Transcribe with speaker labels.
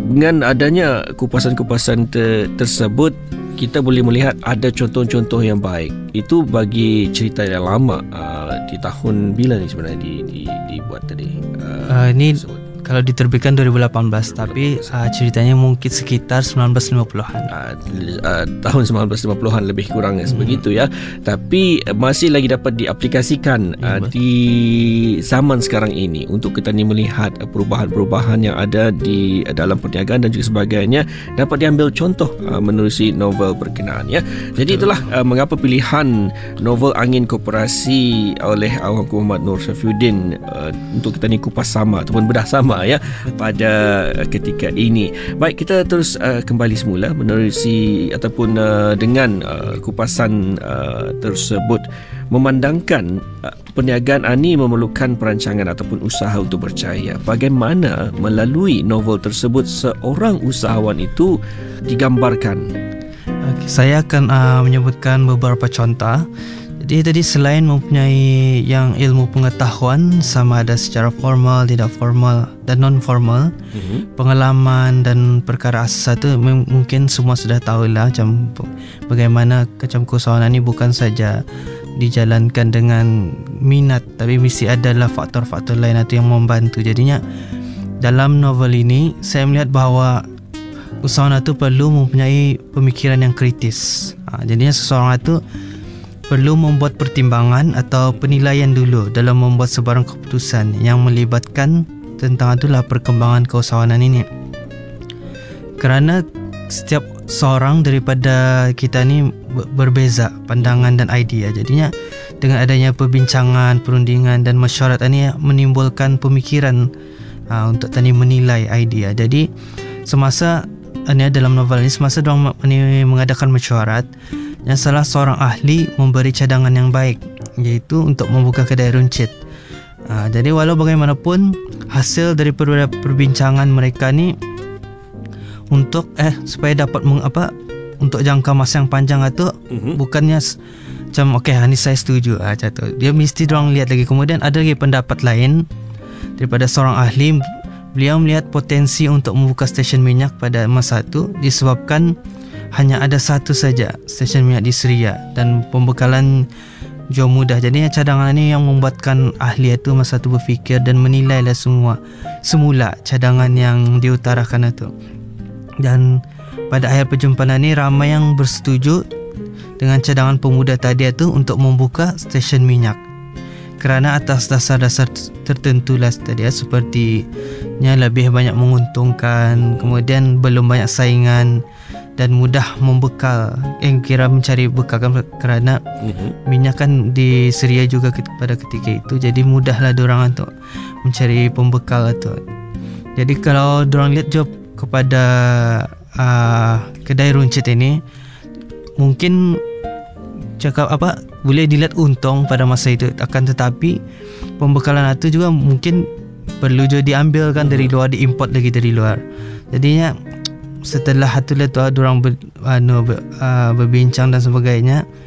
Speaker 1: dengan adanya kupasan-kupasan tersebut, kita boleh melihat ada contoh-contoh yang baik. Itu bagi cerita yang lama. Di tahun bila ni sebenarnya dibuat tadi?
Speaker 2: Ini kalau diterbitkan 2018, tapi ceritanya mungkin sekitar 1950-an.
Speaker 1: Tahun 1950-an lebih kurang sebegitu ya. Tapi masih lagi dapat diaplikasikan di zaman sekarang ini untuk kita ni melihat perubahan-perubahan yang ada di dalam perniagaan dan juga sebagainya, dapat diambil contoh menerusi novel berkenaan ya. Jadi itulah mengapa pilihan novel Angin Koperasi oleh Awangku Muhammad Nur Syafiuddin untuk kita ni kupas sama ataupun bedah sama ya pada ketika ini. Baik, kita terus kembali semula menerusi ataupun dengan kupasan tersebut, memandangkan perniagaan ini memerlukan perancangan ataupun usaha untuk berjaya. Bagaimana melalui novel tersebut seorang usahawan itu digambarkan?
Speaker 2: Saya akan menyebutkan beberapa contoh. Jadi tadi selain mempunyai yang ilmu pengetahuan sama ada secara formal, tidak formal dan non-formal, pengalaman dan perkara asas itu mungkin semua sudah tahulah macam bagaimana macam keusahawanan ini bukan saja dijalankan dengan minat, tapi mesti adalah faktor-faktor lain atau yang membantu. Jadinya dalam novel ini saya melihat bahawa usahawan itu perlu mempunyai pemikiran yang kritis. Jadinya seseorang itu perlu membuat pertimbangan atau penilaian dulu dalam membuat sebarang keputusan yang melibatkan tentang itulah perkembangan keusahawanan ini. Kerana setiap seorang daripada kita ni berbeza pandangan dan idea. Jadinya dengan adanya perbincangan, perundingan dan mesyuarat ini menimbulkan pemikiran untuk tadi menilai idea. Jadi semasa ini dalam novel ini, semasa diorang mengadakan mesyuarat, yang salah seorang ahli memberi cadangan yang baik, iaitu untuk membuka kedai runcit. Jadi walau bagaimanapun hasil daripada perbincangan mereka ni untuk supaya dapat untuk jangka masa yang panjang itu bukannya macam okey ni saya setuju macam tu. Dia mesti diorang lihat lagi, kemudian ada lagi pendapat lain daripada seorang ahli. Beliau melihat potensi untuk membuka stesen minyak pada masa itu disebabkan hanya ada satu saja stesen minyak di Seria dan pembekalan jauh mudah. Jadi cadangan ini yang membuatkan ahli itu masa itu berfikir dan menilailah semula cadangan yang diutarakan itu. Dan pada akhir perjumpaan ini ramai yang bersetuju dengan cadangan pemuda tadi itu untuk membuka stesen minyak. Kerana atas dasar-dasar tertentulah tadi sepertinya lebih banyak menguntungkan, kemudian belum banyak saingan dan mudah membekal, kira mencari bekal kan, kerana minyak kan di Seria juga pada ketika itu, jadi mudahlah diorang untuk mencari pembekal itu. Jadi kalau diorang lihat job kepada kedai runcit ini, mungkin cakap boleh dilihat untung pada masa itu, akan tetapi pembekalan itu juga mungkin perlu juga diambilkan dari luar, diimport lagi dari luar. Jadinya setelah itulah diorang berbincang dan sebagainya,